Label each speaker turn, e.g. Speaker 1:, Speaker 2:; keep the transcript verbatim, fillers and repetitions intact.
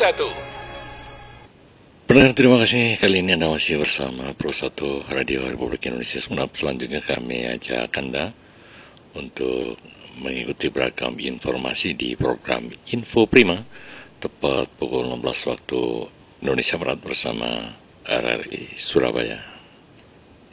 Speaker 1: satu.
Speaker 2: Pendengar, terima kasih. Kali ini Anda masih bersama Pro satu Radio Republik Indonesia Sumeneb. Selanjutnya kami ajak Anda untuk mengikuti beragam informasi di program Info Prima tepat pukul enam belas waktu Indonesia Barat bersama R R I Surabaya.